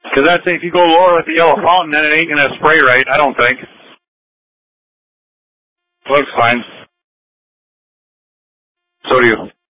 Because I'd say if you go lower with the yellow fountain, then it ain't going to spray right, I don't think. Looks fine. So do you.